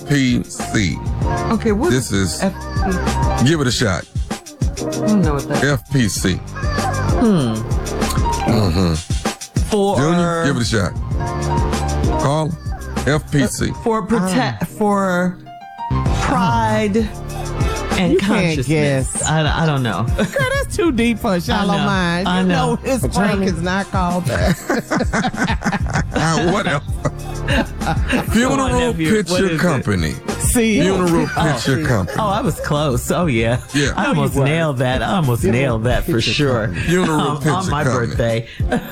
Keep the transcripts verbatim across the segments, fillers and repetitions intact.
P C. Okay, what This is... F P C? Give it a shot. I don't know what that is. F P C. Hmm. Mm-hmm. For... Junior, give it a shot. Call F P C. For protect... For pride and You can't consciousness. guess. I, I don't know. Girl, that's too deep for a shallow I know. mind. I You know. know his Attorney. Frank is not called that. Uh, whatever. Come Funeral on, nephew. What Picture is it? Company. See, Funeral Oh. Picture Company. Oh, I was close. Oh, yeah. Yeah. I No, almost you weren't. nailed that. I almost Funeral nailed that for Picture sure. Company. Funeral Um, Picture on my Company. birthday.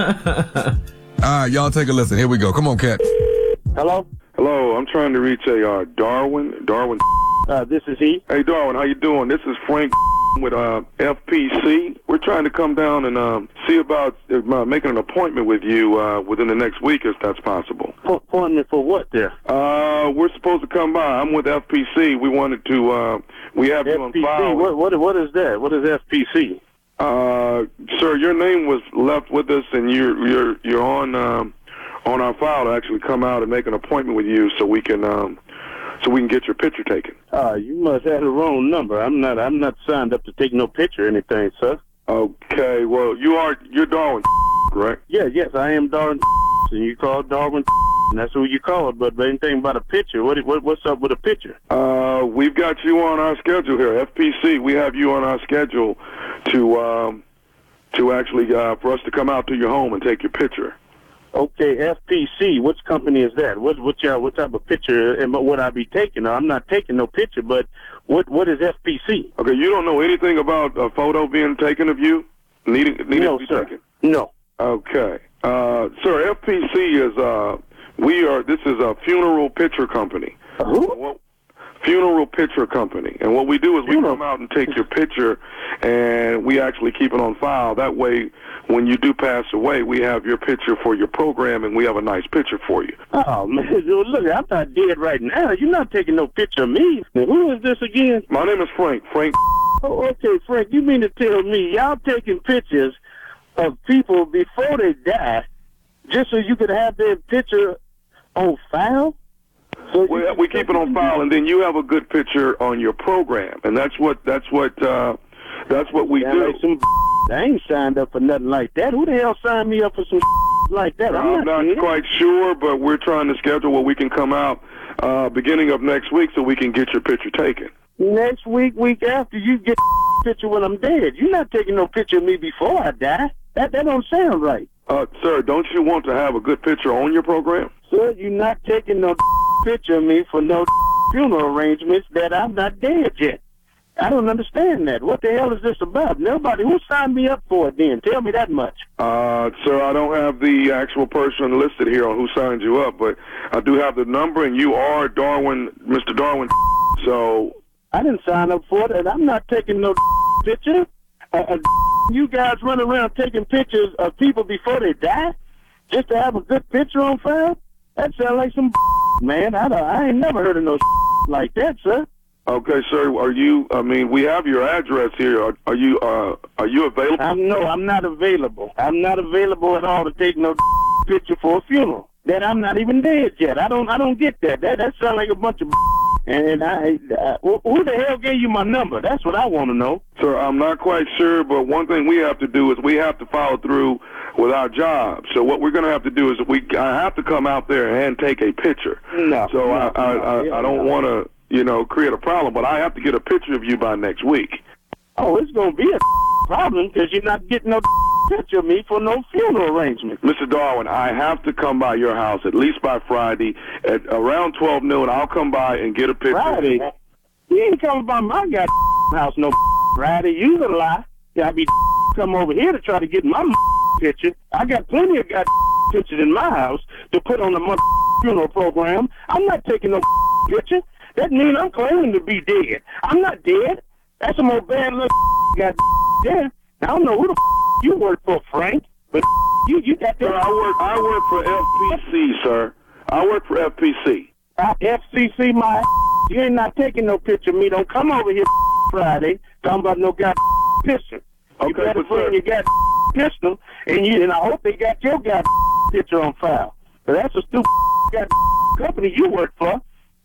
All right, y'all take a listen. Here we go. Come on, Cat. Hello? Hello, I'm trying to reach a uh, Darwin. Darwin. Uh, this is he. Hey, Darwin, how you doing? This is Frank with uh, F P C. We're trying to come down and um, see about uh, making an appointment with you uh, within the next week, if that's possible. Appointment for what there? Uh, we're supposed to come by. I'm with F P C. We wanted to. Uh, we have you on F P C? file. What, what, what is that? What is F P C? Uh, sir, your name was left with us, and you're you're you're on um, on our file to actually come out and make an appointment with you, so we can um, so we can get your picture taken. Uh, you must have the wrong number. I'm not. I'm not signed up to take no picture or anything, sir. Okay, well, you are you're Darwin, correct? Yeah, yes, I am Darwin, and you call Darwin, and that's who you call it. But, but anything about a picture? What, what what's up with a picture? Uh, we've got you on our schedule here, F P C. We have you on our schedule to um, to actually uh, for us to come out to your home and take your picture. Okay, F P C. Which company is that? What what y'all, what type of picture am, would I be taking? I'm not taking no picture, but what what is F P C? Okay, you don't know anything about a photo being taken of you, needing needing No, to be sir. taken. No. Okay, uh, sir, F P C is uh, we are. This is a funeral picture company. Who? What, funeral picture company, and what we do is we Funeral. come out and take your picture, and we actually keep it on file. That way, when you do pass away, we have your picture for your program, and we have a nice picture for you. Oh man, look, I'm not dead right now. You're not taking no picture of me. Now, who is this again? My name is Frank. Frank. Oh, okay, Frank. You mean to tell me y'all taking pictures of people before they die, just so you could have their picture on file? So We, you- we keep it on file, and then you have a good picture on your program, and that's what that's what uh, that's what we Yeah, do. like some I ain't signed up for nothing like that. Who the hell signed me up for some like that? I'm, I'm not dead. quite sure, but we're trying to schedule where we can come out uh, beginning of next week so we can get your picture taken. Next week, week after, you get a picture when I'm dead. You're not taking no picture of me before I die. That that don't sound right. Uh, sir, don't you want to have a good picture on your program? Sir, you're not taking no picture of me for no funeral arrangements that I'm not dead yet. I don't understand that. What the hell is this about? Nobody who signed me up for it then. Tell me that much. Uh, sir, I don't have the actual person listed here on who signed you up, but I do have the number, and you are Darwin, Mister Darwin. So, I didn't sign up for it, and I'm not taking no picture. Uh, uh, you guys run around taking pictures of people before they die just to have a good picture on file? That sounds like some man. I, don't, I ain't never heard of no like that, sir. okay, sir, are you? I mean, we have your address here. Are, are you? Uh, are you available? I'm no, I'm not available. I'm not available at all to take no picture for a funeral. That I'm not even dead yet. I don't, I don't get that. That that sounds like a bunch of. And I, uh, who the hell gave you my number? That's what I want to know. Sir, I'm not quite sure, but one thing we have to do is we have to follow through with our job. So what we're going to have to do is we I have to come out there and take a picture. No. So no, I, I, no, I, yeah, I don't no. want to, you know, create a problem, but I have to get a picture of you by next week. Oh, it's gonna be a problem because you're not getting no picture of me for no funeral arrangement. Mister Darwin, I have to come by your house at least by Friday at around twelve noon. I'll come by and get a picture. Friday? You ain't coming by my goddamn house no Friday. You a lie. Yeah, I be come over here to try to get my picture. I got plenty of goddamn pictures in my house to put on the mother funeral program. I'm not taking no picture. That means I'm claiming to be dead. I'm not dead. That's some old bad little goddamn dead. I don't know who the you work for, Frank, but you you got that. Sir, I work I work for F P C, sir. I work for F P C. Uh, F C C, my you ain't not taking no picture of me. Don't come over here Friday talking about no goddamn picture. You Okay, better but bring sir- your goddamn pistol, and you and I hope they got your goddamn picture on file. But that's a stupid goddamn company you work for.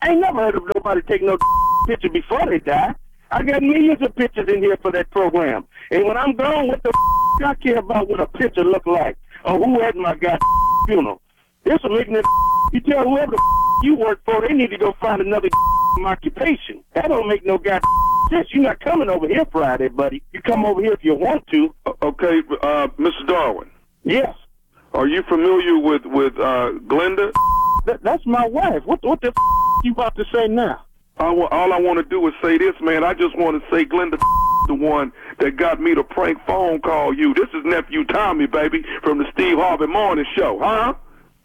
I ain't never heard of nobody take no picture before they die. I got millions of pictures in here for that program. And when I'm gone, what the I care about what a picture look like or who at my god funeral. This will make that you tell whoever the you work for, they need to go find another occupation. That don't make no god sense. You're not coming over here Friday, buddy. You come over here if you want to. Okay, uh, Mister Darwin. Yes. Are you familiar with with uh, Glenda? That, that's my wife. What what the f you about to say now? I, all I want to do is say this, man. I just want to say Glenda the one that got me to prank phone call you. This is nephew Tommy, baby, from the Steve Harvey Morning Show, huh?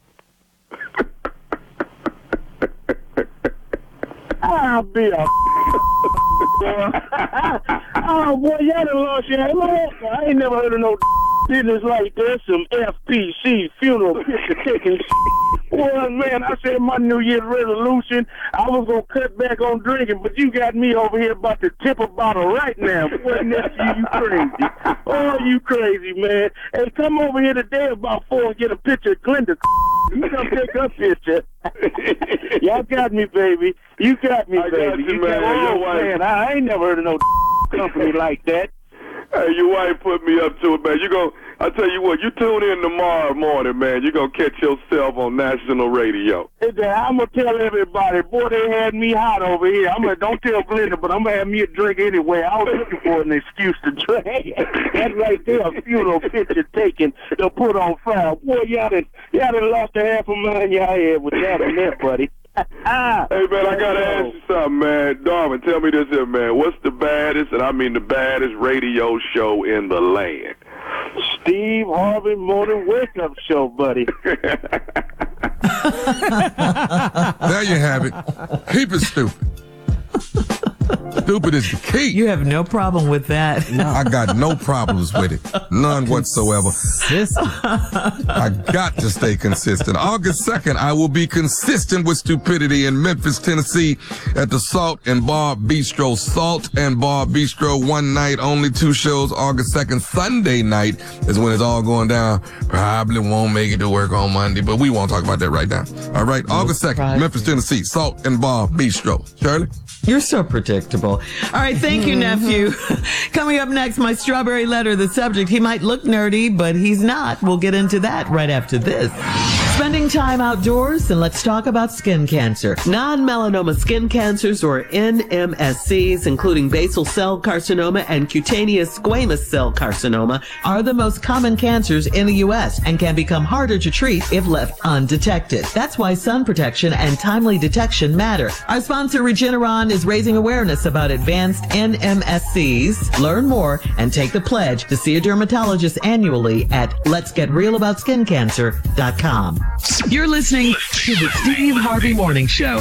I'll be a oh boy, y'all done lost your head. I ain't never heard of no business like this. Some F P C funeral picture taking. Well, man, I said my New Year's resolution, I was going to cut back on drinking, but you got me over here about to tip a bottle right now. Boy, nephew, you crazy. Oh, you crazy, man. Hey, come over here today about four and get a picture of Glenda. You come take a picture. Y'all got me, baby. You got me, I baby. got you, you man. got, oh, Your wife- man, I ain't never heard of no company like that. Hey, your wife put me up to it, man. You gon' I tell you what, you tune in tomorrow morning, man. You're going to catch yourself on national radio. Hey, I'm going to tell everybody, boy, they had me hot over here. I'm gonna, don't tell Glenda, but I'm going to have me a drink anyway. I was looking for an excuse to drink. That's right there, a funeral picture taken to put on file. Boy, y'all done, y'all done lost a half a mind y'all had with that in there, buddy. Hey, man, I got to ask you something, man. Darwin, tell me this here, man. What's the baddest, and I mean the baddest radio show in the land? Steve Harvey Morning Wake Up Show, buddy. There you have it. Keep it stupid. Stupid is the key. You have no problem with that. I got no problems with it. None whatsoever. Consistent. I got to stay consistent. August second, I will be consistent with stupidity in Memphis, Tennessee at the Salt and Bar Bistro. Salt and Bar Bistro, one night, only two shows. August second, Sunday night is when it's all going down. Probably won't make it to work on Monday, but we won't talk about that right now. All right, August second, Memphis, Tennessee, Salt and Bar Bistro. Shirley? You're so predictable. All right, thank you, nephew. Coming up next, my strawberry letter. The subject, he might look nerdy, but he's not. We'll get into that right after this. Spending time outdoors, and let's talk about skin cancer. Non-melanoma skin cancers, or N M S Cs, including basal cell carcinoma and cutaneous squamous cell carcinoma, are the most common cancers in the U S and can become harder to treat if left undetected. That's why sun protection and timely detection matter. Our sponsor, Regeneron, is raising awareness about advanced N M S Cs. Learn more and take the pledge to see a dermatologist annually at lets get real about skin cancer dot com. You're listening to the Steve Harvey Morning Show.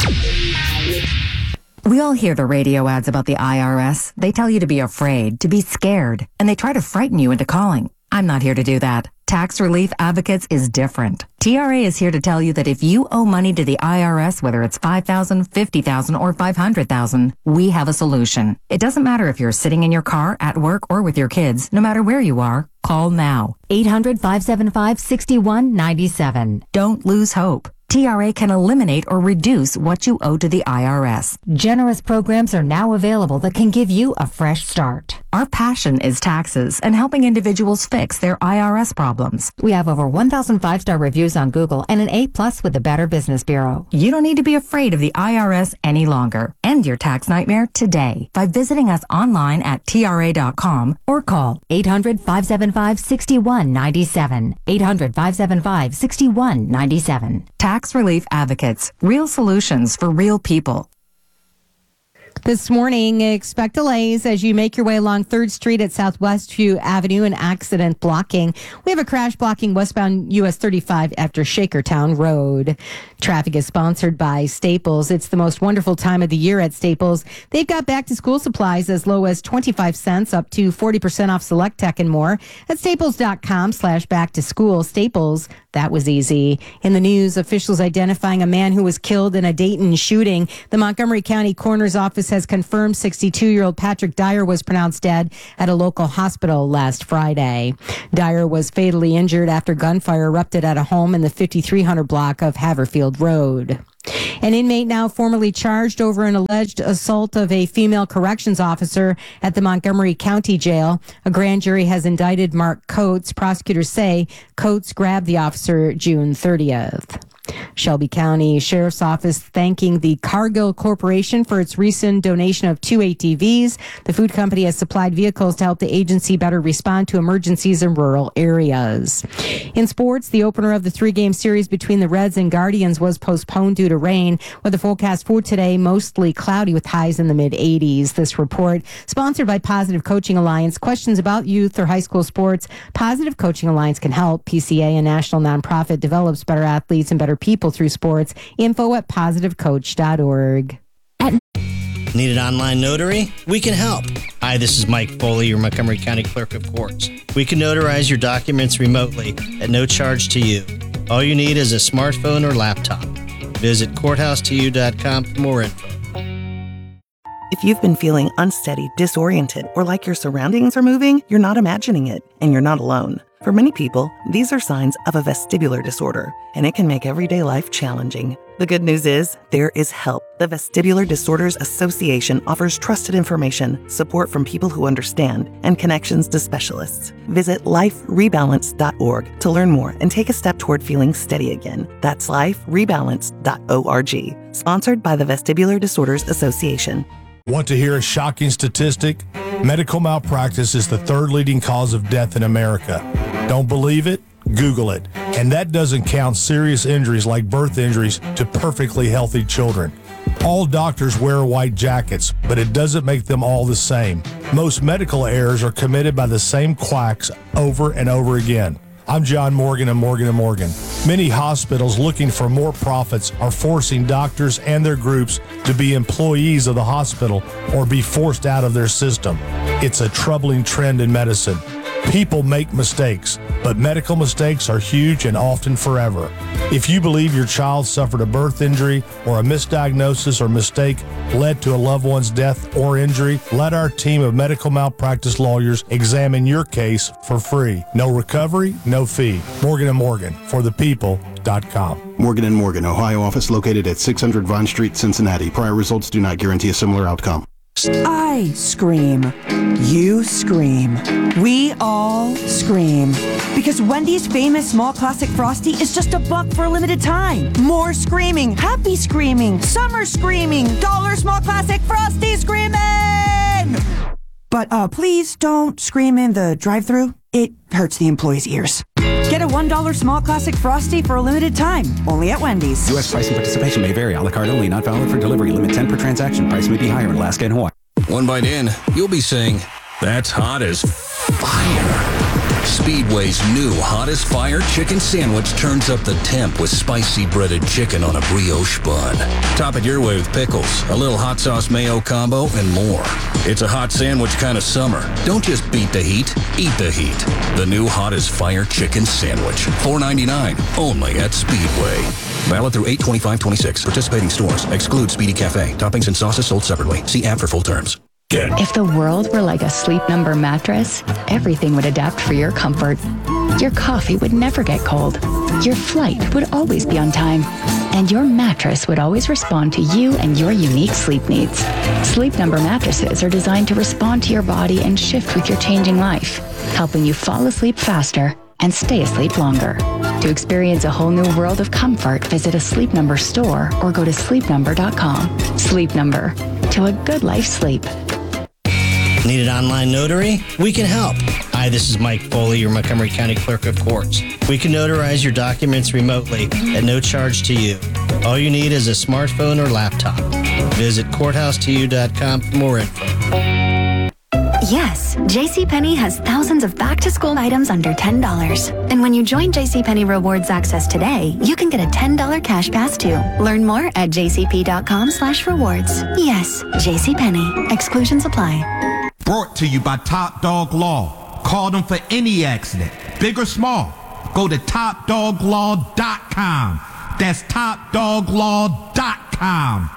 We all hear the radio ads about the I R S. They tell you to be afraid, to be scared, and they try to frighten you into calling. I'm not here to do that. Tax Relief Advocates is different. T R A is here to tell you that if you owe money to the I R S, whether it's five thousand dollars, fifty thousand dollars, or five hundred thousand dollars, we have a solution. It doesn't matter if you're sitting in your car, at work, or with your kids. No matter where you are, call now. eight hundred, five seven five, six one nine seven. Don't lose hope. T R A can eliminate or reduce what you owe to the I R S. Generous programs are now available that can give you a fresh start. Our passion is taxes and helping individuals fix their I R S problems. We have over one thousand five-star reviews on Google and an A plus with the Better Business Bureau. You don't need to be afraid of the I R S any longer. End your tax nightmare today by visiting us online at T R A dot com or call eight hundred, five seven five, six one nine seven. eight hundred, five seven five, six one nine seven. Tax Relief Advocates. Real solutions for real people. This morning, expect delays as you make your way along third Street at Southwest View Avenue, an accident blocking. We have a crash blocking westbound U S thirty-five after Shakertown Road. Traffic is sponsored by Staples. It's the most wonderful time of the year at Staples. They've got back to school supplies as low as twenty-five cents up to forty percent off select tech and more at staples.com slash back to school. Staples, that was easy. In the news, officials identifying a man who was killed in a Dayton shooting. The Montgomery County Coroner's Office has confirmed sixty-two-year-old Patrick Dyer was pronounced dead at a local hospital last Friday. Dyer was fatally injured after gunfire erupted at a home in the fifty-three hundred block of Haverfield Road. An inmate now formally charged over an alleged assault of a female corrections officer at the Montgomery County Jail. A grand jury has indicted Mark Coates. Prosecutors say Coates grabbed the officer June thirtieth. Shelby County Sheriff's Office thanking the Cargill Corporation for its recent donation of two A T Vs. The food company has supplied vehicles to help the agency better respond to emergencies in rural areas. In sports, the opener of the three-game series between the Reds and Guardians was postponed due to rain, with the forecast for today mostly cloudy with highs in the mid-eighties. This report, sponsored by Positive Coaching Alliance. Questions about youth or high school sports? Positive Coaching Alliance can help. P C A, a national nonprofit, develops better athletes and better people through sports. Info at positive coach dot org. Need an online notary? We can help. Hi, this is Mike Foley, your Montgomery County Clerk of Courts. We can notarize your documents remotely at no charge to you. All you need is a smartphone or laptop. Visit courthouse to you dot com for more info. If you've been feeling unsteady, disoriented, or like your surroundings are moving, you're not imagining it, and you're not alone. For many people, these are signs of a vestibular disorder, and it can make everyday life challenging. The good news is, there is help. The Vestibular Disorders Association offers trusted information, support from people who understand, and connections to specialists. Visit life rebalance dot org to learn more and take a step toward feeling steady again. That's life rebalance dot org. Sponsored by the Vestibular Disorders Association. Want to hear a shocking statistic? Medical malpractice is the third leading cause of death in America. Don't believe it? Google it. And that doesn't count serious injuries like birth injuries to perfectly healthy children. All doctors wear white jackets, but it doesn't make them all the same. Most medical errors are committed by the same quacks over and over again. I'm John Morgan of Morgan and Morgan. Many hospitals looking for more profits are forcing doctors and their groups to be employees of the hospital or be forced out of their system. It's a troubling trend in medicine. People make mistakes, but medical mistakes are huge and often forever. If you believe your child suffered a birth injury or a misdiagnosis or mistake led to a loved one's death or injury, let our team of medical malpractice lawyers examine your case for free. No recovery, no fee. Morgan and Morgan, for the people dot com. Morgan and Morgan, Ohio office located at six hundred Vine Street, Cincinnati. Prior results do not guarantee a similar outcome. I scream. You scream. We all scream. Because Wendy's famous small classic Frosty is just a buck for a limited time. More screaming. Happy screaming. Summer screaming. Dollar small classic Frosty screaming! But uh, please don't scream in the drive-thru. It hurts the employees' ears. Get a one dollar small classic Frosty for a limited time. Only at Wendy's. U S price and participation may vary. A la carte only. Not valid for delivery. Limit ten per transaction. Price may be higher in Alaska and Hawaii. One bite in, you'll be saying, that's hot as fire. Speedway's new Hot as Fire chicken sandwich turns up the temp with spicy breaded chicken on a brioche bun. Top it your way with pickles, a little hot sauce mayo combo, and more. It's a hot sandwich kind of summer. Don't just beat the heat, eat the heat. The new Hot as Fire chicken sandwich. four ninety-nine, only at Speedway. Valid through eight twenty-five twenty-six. Participating stores. Exclude Speedy Cafe. Toppings and sauces sold separately. See app for full terms. If the world were like a Sleep Number mattress, everything would adapt for your comfort. Your coffee would never get cold. Your flight would always be on time. And your mattress would always respond to you and your unique sleep needs. Sleep Number mattresses are designed to respond to your body and shift with your changing life, helping you fall asleep faster and stay asleep longer. To experience a whole new world of comfort, visit a Sleep Number store or go to sleep number dot com. Sleep Number. To a good life sleep. Need an online notary? We can help. Hi, this is Mike Foley, your Montgomery County Clerk of Courts. We can notarize your documents remotely at no charge to you. All you need is a smartphone or laptop. Visit courthouse to you dot com for more info. Yes, JCPenney has thousands of back-to-school items under ten dollars. And when you join JCPenney Rewards Access today, you can get a ten dollars cash pass too. Learn more at jcp.com slash rewards. Yes, JCPenney. Exclusions apply. Brought to you by Top Dog Law. Call them for any accident, big or small. Go to top dog law dot com. That's top dog law dot com.